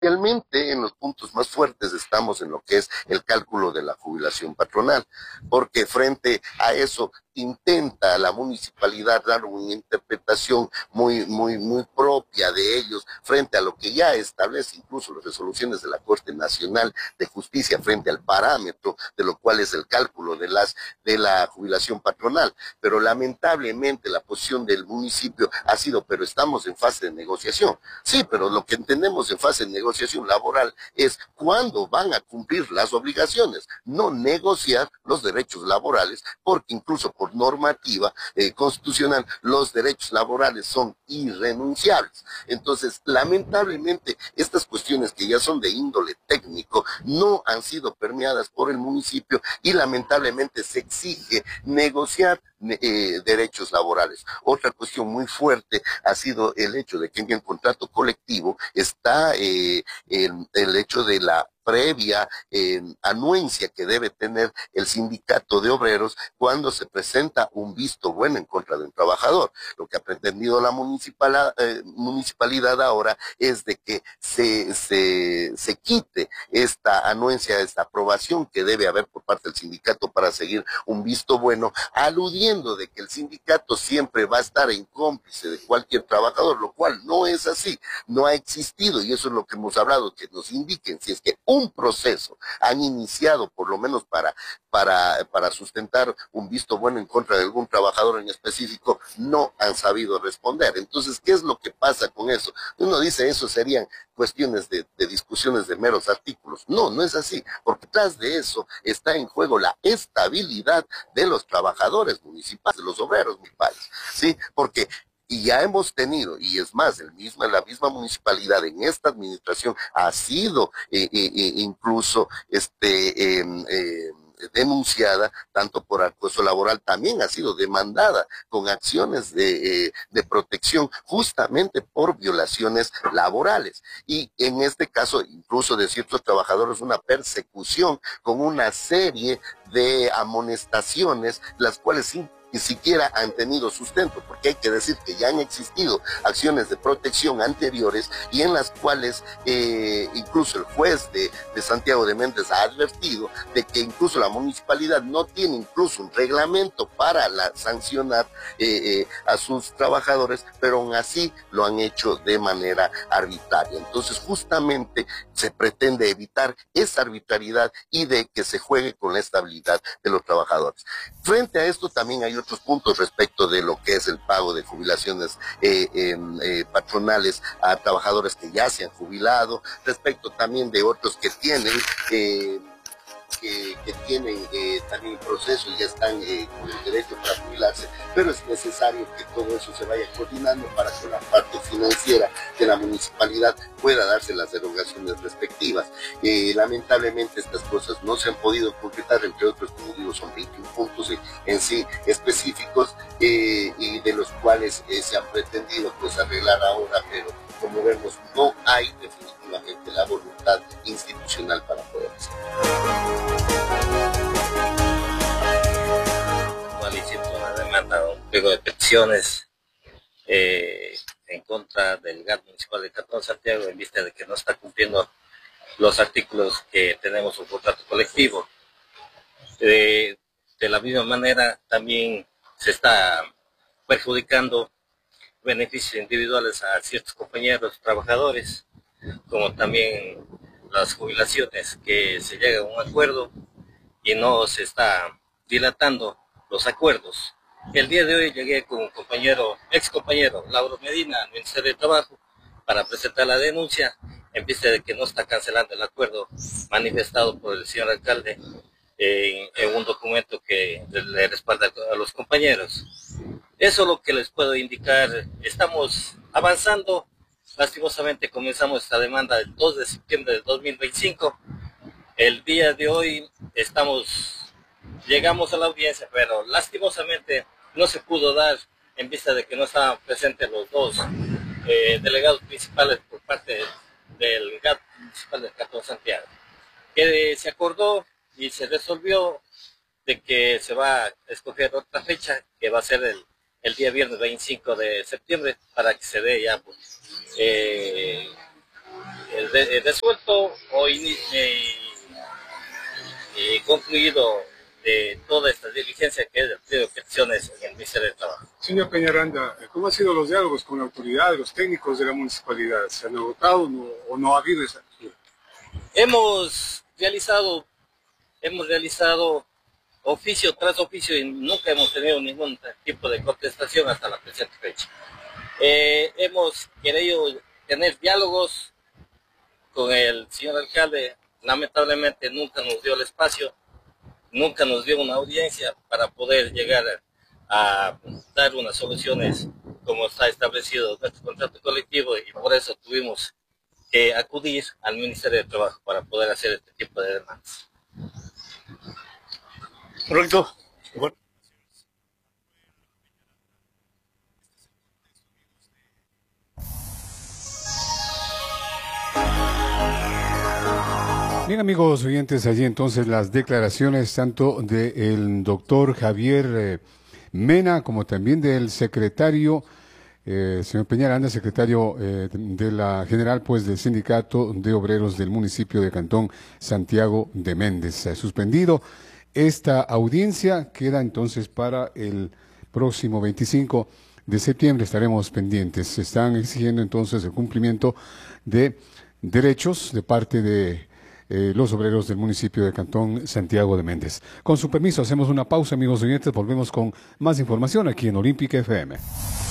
Realmente en los puntos más fuertes estamos en lo que es el cálculo de la jubilación patronal, porque frente a eso intenta la municipalidad dar una interpretación muy propia de ellos frente a lo que ya establece incluso las resoluciones de la Corte Nacional de Justicia frente al parámetro de lo cual es el cálculo de la jubilación patronal. Pero lamentablemente la posición del municipio ha sido, pero estamos en fase de negociación. Sí, pero lo que entendemos en fase de negociación laboral es cuándo van a cumplir las obligaciones, no negociar los derechos laborales, porque incluso por normativa constitucional los derechos laborales son irrenunciables. Entonces, lamentablemente, estas cuestiones que ya son de índole técnico no han sido permeadas por el municipio y lamentablemente se exige negociar derechos laborales. Otra cuestión muy fuerte ha sido el hecho de que en el contrato colectivo está el hecho de la previa anuencia que debe tener el sindicato de obreros cuando se presenta un visto bueno en contra de un trabajador. Lo que ha pretendido la municipalidad ahora es de que se quite esta anuencia, esta aprobación que debe haber por parte del sindicato para seguir un visto bueno, aludiendo de que el sindicato siempre va a estar en cómplice de cualquier trabajador, lo cual no es así, no ha existido, y eso es lo que hemos hablado, que nos indiquen si es que un proceso han iniciado, por lo menos para sustentar un visto bueno en contra de algún trabajador en específico, no han sabido responder. Entonces, ¿qué es lo que pasa con eso? Uno dice, eso serían cuestiones de discusiones de meros artículos. No, no es así, porque tras de eso está en juego la estabilidad de los trabajadores municipales, de los obreros municipales, ¿sí? Porque y ya hemos tenido, y es más, la misma municipalidad en esta administración ha sido incluso denunciada tanto por acoso laboral, también ha sido demandada con acciones de protección justamente por violaciones laborales. Y en este caso, incluso de ciertos trabajadores, una persecución con una serie de amonestaciones, las cuales ni siquiera han tenido sustento, porque hay que decir que ya han existido acciones de protección anteriores y en las cuales incluso el juez de Santiago de Méndez ha advertido de que incluso la municipalidad no tiene incluso un reglamento para sancionar a sus trabajadores, pero aún así lo han hecho de manera arbitraria. Entonces justamente se pretende evitar esa arbitrariedad y de que se juegue con la estabilidad de los trabajadores. Frente a esto también hay otros puntos respecto de lo que es el pago de jubilaciones patronales a trabajadores que ya se han jubilado, respecto también de otros que tienen que tienen también proceso y ya están con el derecho para jubilarse, pero es necesario que todo eso se vaya coordinando para que la parte financiera de la municipalidad pueda darse las derogaciones respectivas. Lamentablemente estas cosas no se han podido concretar, entre otros, como digo, son 21 puntos en sí específicos y de los cuales se han pretendido pues arreglar ahora, pero como vemos no hay definitivamente la voluntad institucional para poder hacerlo. Hicimos una demanda, un pliego de peticiones en contra del GAT municipal de Cantón Santiago en vista de que no está cumpliendo los artículos que tenemos un contrato colectivo. De la misma manera también se está perjudicando beneficios individuales a ciertos compañeros trabajadores, como también las jubilaciones, que se llega a un acuerdo y no se está dilatando los acuerdos. El día de hoy llegué con un compañero, ex compañero, Lauro Medina, al Ministerio de Trabajo, para presentar la denuncia en vista de que no está cancelando el acuerdo manifestado por el señor alcalde en un documento que le respalda a los compañeros. Eso es lo que les puedo indicar. Estamos avanzando. Lastimosamente comenzamos esta demanda el 2 de septiembre de 2025. El día de hoy llegamos a la audiencia, pero lastimosamente no se pudo dar en vista de que no estaban presentes los dos delegados principales por parte del GAT municipal de Cantón Santiago. Que se acordó y se resolvió de que se va a escoger otra fecha, que va a ser el día viernes 25 de septiembre, para que se dé ya pues, el resuelto o concluido de toda esta diligencia que es de peticiones en el Ministerio de Trabajo. Señor Peñaranda, ¿cómo han sido los diálogos con la autoridad, los técnicos de la municipalidad? ¿Se han agotado o no ha habido esa? Hemos realizado oficio tras oficio y nunca hemos tenido ningún tipo de contestación hasta la presente fecha. Hemos querido tener diálogos con el señor alcalde, lamentablemente nunca nos dio el espacio, nunca nos dio una audiencia para poder llegar a dar unas soluciones como está establecido nuestro contrato colectivo, y por eso tuvimos que acudir al Ministerio de Trabajo para poder hacer este tipo de demandas. Correcto. Bueno. Bien, amigos oyentes, allí entonces las declaraciones tanto del doctor Javier Mena como también del secretario, señor Peñaranda, secretario de la general pues del Sindicato de Obreros del municipio de Cantón Santiago de Méndez. Suspendido esta audiencia, queda entonces para el próximo 25 de septiembre, estaremos pendientes. Se están exigiendo entonces el cumplimiento de derechos de parte de los obreros del municipio de Cantón Santiago de Méndez. Con su permiso, hacemos una pausa, amigos oyentes, volvemos con más información aquí en Olímpica FM.